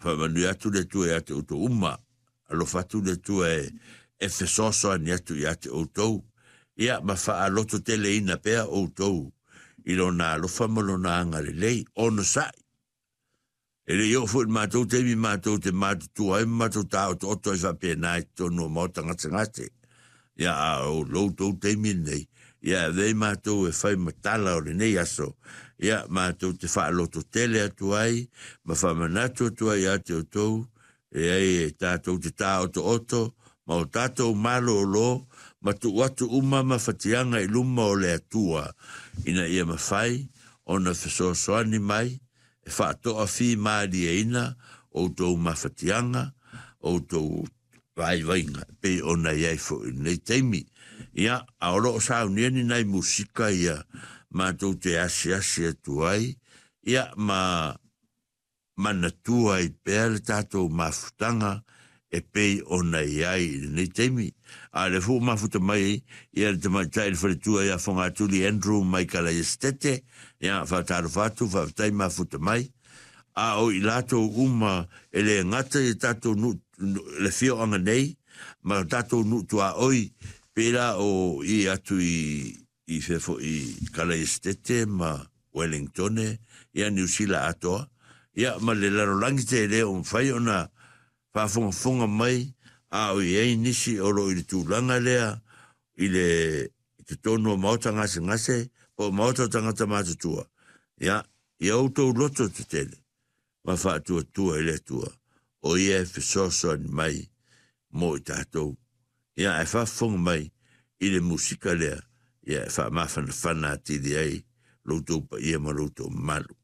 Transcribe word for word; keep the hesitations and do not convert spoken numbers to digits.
whamanu atu le tu e ate uto uma, alo fatu le tu e e fesoso ani atu i ate outou, ia ma wha aloto tele ina pea outou, ilo na alo whamalo na anga le lei, ono sai. E le iofo i mātou te mi mātou te mātou tua e mātou tāo to oto e whapea nai tono mauta ngate ngate. Ia a o loutou te mi nei, ia vei mātou e whai matala o le nei aso, ia mātou te wha aloto tele atu ai, ma whamanatu atu ai ate o tou, e ai e tātou te tāo to oto, ma o tātou malo o lo, ma tu watu uma ma whatianga i luma o le atua, ina ia ma whai, ona whesosoani mai, e whaatoa whi maari e ina, o tou mawhatianga, o tou vai vainga, pe ona iai fo nei teimi. Ia, a oro o sao niani nei musika ia, mātou te asi asi atu ai, ia ma manatua i pēr le tātou mawhutanga, e pei ona iai nei teimi. A le fu mafuta mai, ia le tamai tai le wharetua ia whonga tuli Andrew mai kala i stete, ia whataru whatu, whatai mafuta mai, a o i lato uma e le ngata i tātou nu, le fio anga nei, ma tātou nu tua oi, pera o i atu i, i fefo i kala i stete, ma Wellington, ia New Zealand atoa, ia ma le larolangi te leo mwhai ona whafonga mai, a o i ei nisi oro i le tūlanga lea, i le te tono mauta ngase ngase, o mauta tangata mātutua. Ia, i autou loto te tele, ma whaatua tua i le tua, o i e whesoso ni mai, mo i tātou. Ia, e whafonga mai, i le musika lea, ia e wha mawhana whana tiri ai, loutou pa ia ma loutou malu.